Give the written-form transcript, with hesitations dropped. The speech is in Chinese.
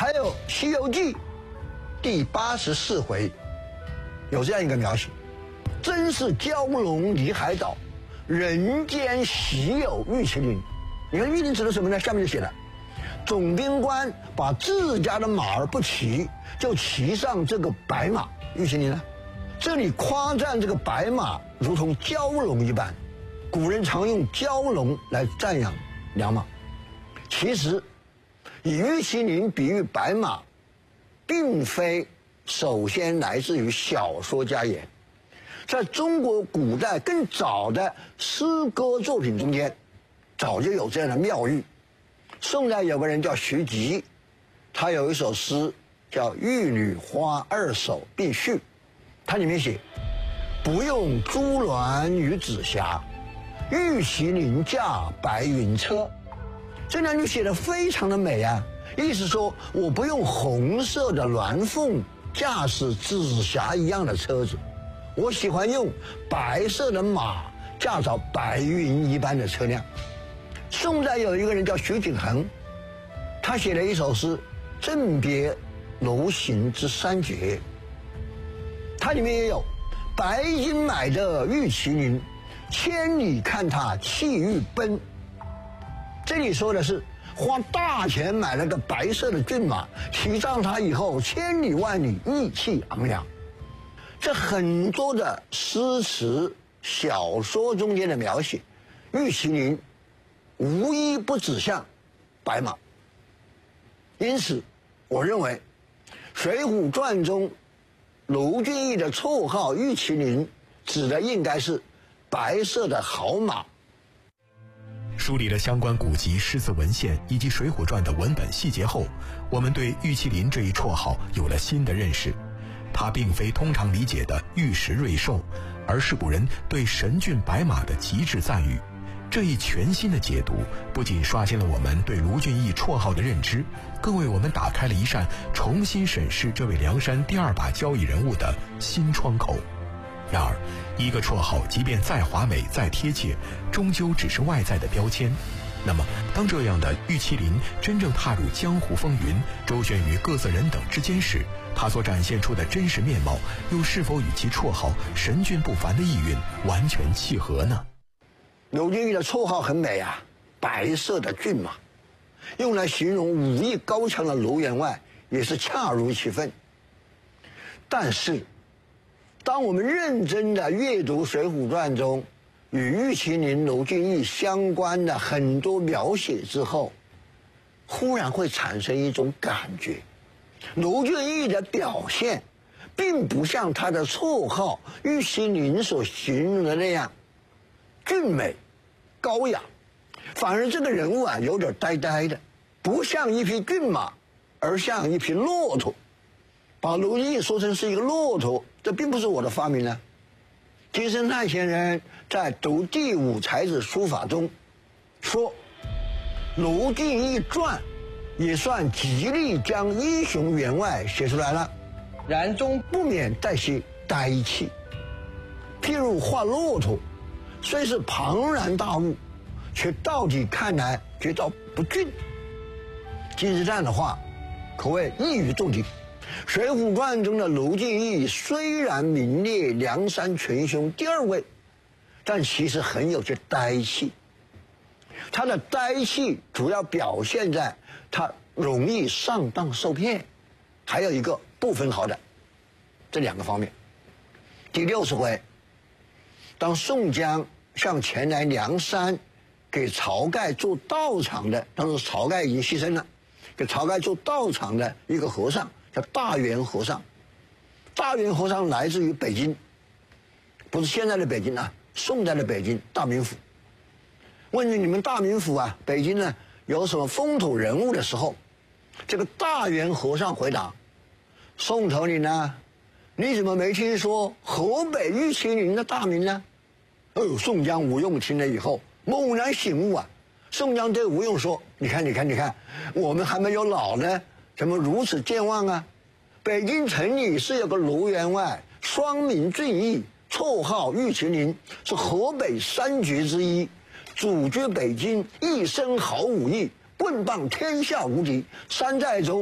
还有《西游记》第84回有这样一个描写：真是蛟龙离海岛，人间稀有玉麒麟。你看玉麒麟指的什么呢？下面就写了：总兵官把自家的马儿不骑，就骑上这个白马玉麒麟呢。这里夸赞这个白马如同蛟龙一般，古人常用蛟龙来赞扬良马。其实以玉麒麟比喻白马，并非首先来自于小说家言，在中国古代更早的诗歌作品中间，早就有这样的妙喻。宋代有个人叫徐吉，他有一首诗叫《玉女花二首并序》，它里面写：不用珠鸾与紫霞，玉麒麟驾白云车。这两句写得非常的美啊，意思说我不用红色的鸾凤驾驶紫霞一样的车子，我喜欢用白色的马驾着白云一般的车辆。宋代有一个人叫徐景衡，他写了一首诗《赠别楼行之三绝》，它里面也有：白金买的玉麒麟，千里看它气欲奔。这里说的是花大钱买了个白色的骏马，骑上它以后千里万里意气昂扬。这很多的诗词小说中间的描写，玉麒麟无一不指向白马。因此我认为《水浒传》中卢俊义的绰号玉麒麟指的应该是白色的好马。 梳理了相关古籍诗词文献以及《水浒传》的文本细节后，我们对玉麒麟这一绰号有了新的认识。它并非通常理解的玉石瑞兽，而是古人对神骏白马的极致赞誉。这一全新的解读不仅刷新了我们对卢俊义绰号的认知，更为我们打开了一扇重新审视这位梁山第二把交椅人物的新窗口。然而，一个绰号即便再华美再贴切，终究只是外在的标签。那么当这样的玉麒麟真正踏入江湖风云，周旋于各色人等之间时，他所展现出的真实面貌又是否与其绰号神骏不凡的意蕴完全契合呢？ 卢俊义的绰号很美啊，白色的骏马，用来形容武艺高强的卢员外也是恰如其分。但是当我们认真的阅读《水浒传》中与玉麒麟、卢俊义相关的很多描写之后，忽然会产生一种感觉：卢俊义的表现并不像他的绰号玉麒麟所形容的那样俊美高雅，反而这个人物啊有点呆呆的，不像一匹骏马，而像一匹骆驼。把卢俊义说成是一个骆驼，这并不是我的发明呢。金圣叹先生在读第五才子书法中说，卢俊义传也算极力将英雄员外写出来了，然中不免带些呆气。譬如画骆驼，虽是庞然大物，却到底看来觉到不俊。金圣叹的话可谓一语中的。《水浒传》中的卢俊义虽然名列梁山全兄第二位，但其实很有些呆气。他的呆气主要表现在他容易上当受骗，还有一个不分好歹，这两个方面。第60回，当宋江向前来梁山给晁盖做道场的，当时晁盖已经牺牲了，给晁盖做道场的一个和尚叫大元和尚。大元和尚来自于北京，不是现在的北京啊，宋代的北京大名府。问你们大名府啊，北京呢有什么风土人物的时候，这个大元和尚回答：宋头领呢，你怎么没听说河北玉麒麟的大名呢？宋江、吴用听了以后猛然醒悟啊！宋江对吴用说：你看，我们还没有老呢，怎么如此健忘啊？北京城里是有个卢员外，双名俊义，绰号玉麒麟，是河北三绝之一，主居北京，一身好武艺，棍棒天下无敌。山寨中